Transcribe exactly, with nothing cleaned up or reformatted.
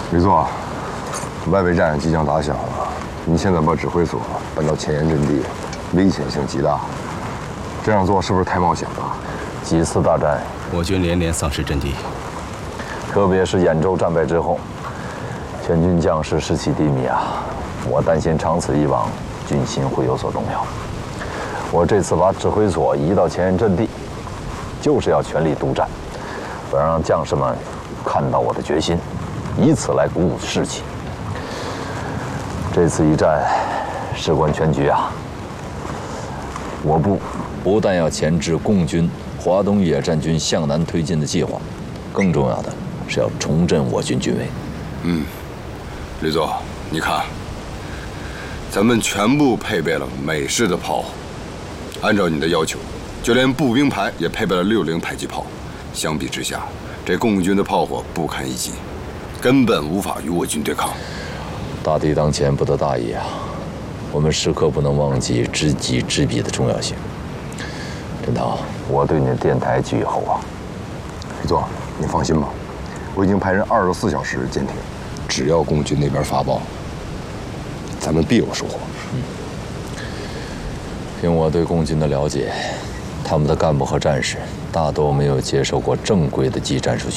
李座，外围战即将打响了，你现在把指挥所搬到前沿阵地，危险性极大。这样做是不是太冒险了？ 几次大战， 我军连连丧失阵地， 特别是兖州战败之后，全军将士士气低迷啊！我担心长此以往，军心会有所动摇。我这次把指挥所移到前沿阵地，就是要全力督战，我要让将士们看到我的决心，以此来鼓舞士气。这次一战，事关全局啊！我部不但要钳制共军华东野战军向南推进的计划，更重要的是要重振我军军威。 嗯，李座，你看，咱们全部配备了美式的炮火，按照你的要求，就连步兵排也配备了六零迫击炮。相比之下，这共军的炮火不堪一击，根本无法与我军对抗。 大敌当前，不得大意啊！我们时刻不能忘记知己知彼的重要性。陈涛，我对你的电台寄予厚望。 李座，你放心吧，我已经派人二十四小时监听，只要共军那边发报，咱们必有收获。 嗯，凭我对共军的了解，他们的干部和战士大多没有接受过正规的技战术训练。